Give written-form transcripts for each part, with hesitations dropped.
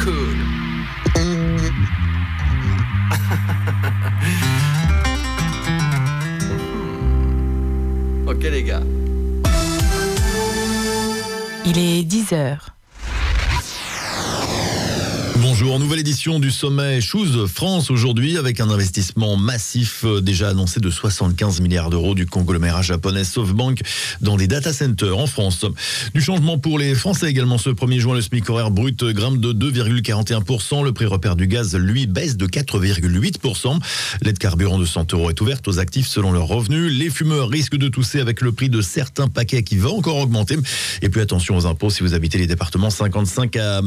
cool. Ok les gars. Il est 10h. Bonjour, nouvelle édition du sommet Choose France aujourd'hui avec un investissement massif déjà annoncé de 75 milliards d'euros du conglomérat japonais SoftBank dans des data centers en France. Du changement pour les Français également ce 1er juin, le SMIC horaire brut grimpe de 2,41%, le prix repère du gaz lui baisse de 4,8%. L'aide carburant de 100 € est ouverte aux actifs selon leurs revenus. Les fumeurs risquent de tousser avec le prix de certains paquets qui va encore augmenter. Et puis attention aux impôts si vous habitez les départements 55 à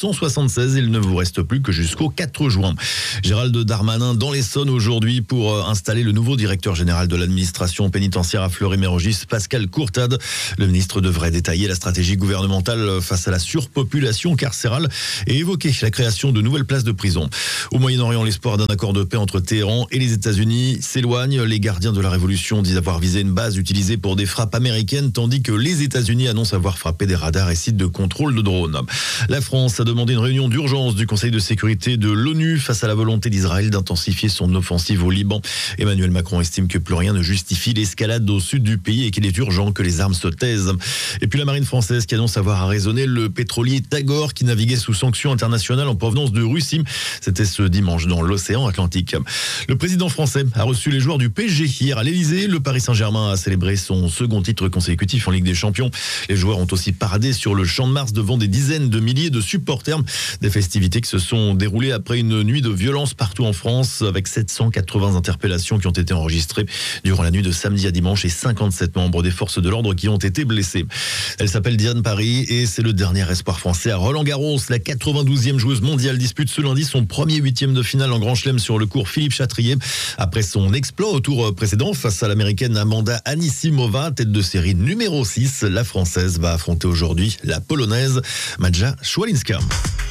976, il ne vous reste plus que jusqu'au 4 juin. Gérald Darmanin dans l'Essonne aujourd'hui pour installer le nouveau directeur général de l'administration pénitentiaire à Fleury-Mérogis, Pascal Courtade. Le ministre devrait détailler la stratégie gouvernementale face à la surpopulation carcérale et évoquer la création de nouvelles places de prison. Au Moyen-Orient, l'espoir d'un accord de paix entre Téhéran et les États-Unis s'éloigne. Les gardiens de la révolution disent avoir visé une base utilisée pour des frappes américaines, tandis que les États-Unis annoncent avoir frappé des radars et sites de contrôle de drones. La France a demandé une réunion d'urgence du Conseil de sécurité de l'ONU face à la volonté d'Israël d'intensifier son offensive au Liban. Emmanuel Macron estime que plus rien ne justifie l'escalade au sud du pays et qu'il est urgent que les armes se taisent. Et puis la marine française qui annonce avoir arraisonné le pétrolier Tagor qui naviguait sous sanctions internationales en provenance de Russie. C'était ce dimanche dans l'océan Atlantique. Le président français a reçu les joueurs du PSG hier à l'Elysée. Le Paris Saint-Germain a célébré son second titre consécutif en Ligue des Champions. Les joueurs ont aussi paradé sur le Champ de Mars devant des dizaines de milliers de supporters. Des festivités qui se sont déroulées après une nuit de violence partout en France avec 780 interpellations qui ont été enregistrées durant la nuit de samedi à dimanche et 57 membres des forces de l'ordre qui ont été blessés. Elle s'appelle Diane Paris et c'est le dernier espoir français à Roland-Garros. La 92e joueuse mondiale dispute ce lundi son premier huitième de finale en Grand Chelem sur le court Philippe Chatrier. Après son exploit au tour précédent face à l'américaine Amanda Anisimova, tête de série numéro 6, la française va affronter aujourd'hui la polonaise Maja Swialinska.